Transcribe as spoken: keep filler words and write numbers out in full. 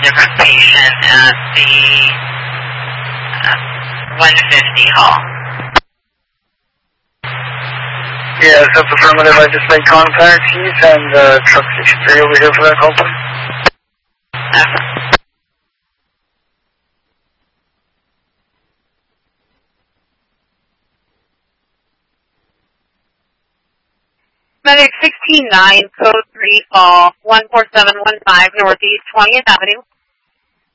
different patient at the uh, one fifty hall. Yes, that's affirmative. I just made contact. He's and uh, truck sixty-three over here for that call, please. Okay. Medic sixteen nine, code three, fall, one four seven one five, Northeast twentieth Avenue.